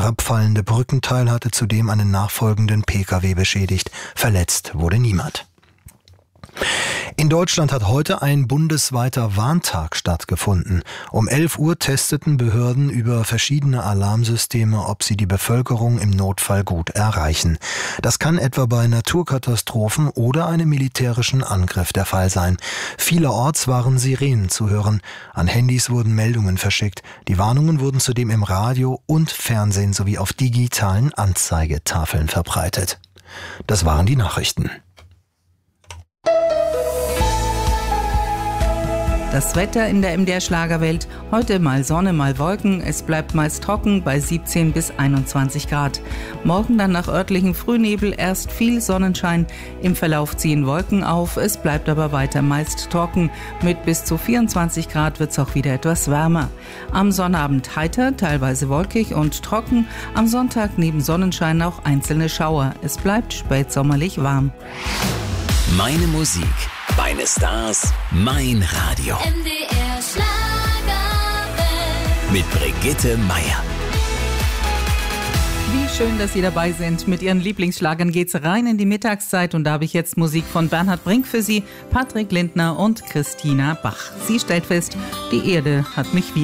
herabfallende Brückenteil hatte zudem einen nachfolgenden Pkw beschädigt. Verletzt wurde niemand. In Deutschland hat heute ein bundesweiter Warntag stattgefunden. Um 11 Uhr testeten Behörden über verschiedene Alarmsysteme, ob sie die Bevölkerung im Notfall gut erreichen. Das kann etwa bei Naturkatastrophen oder einem militärischen Angriff der Fall sein. Vielerorts waren Sirenen zu hören. An Handys wurden Meldungen verschickt. Die Warnungen wurden zudem im Radio und Fernsehen sowie auf digitalen Anzeigetafeln verbreitet. Das waren die Nachrichten. Das Wetter in der MDR-Schlagerwelt. Heute mal Sonne, mal Wolken. Es bleibt meist trocken bei 17 bis 21 Grad. Morgen dann nach örtlichem Frühnebel erst viel Sonnenschein. Im Verlauf ziehen Wolken auf. Es bleibt aber weiter meist trocken. Mit bis zu 24 Grad wird es auch wieder etwas wärmer. Am Sonnabend heiter, teilweise wolkig und trocken. Am Sonntag neben Sonnenschein auch einzelne Schauer. Es bleibt spätsommerlich warm. Meine Musik, meine Stars, mein Radio. MDR Schlagerwelt. Mit Brigitte Meier. Wie schön, dass Sie dabei sind. Mit Ihren Lieblingsschlagern geht's rein in die Mittagszeit und da habe ich jetzt Musik von Bernhard Brink für Sie, Patrick Lindner und Christina Bach. Sie stellt fest, die Erde hat mich wieder